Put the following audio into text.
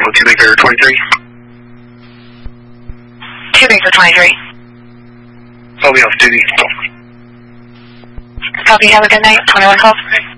2 Baker 23. 2 Baker 23. I'll be off duty. Copy, have a good night. 21 calls.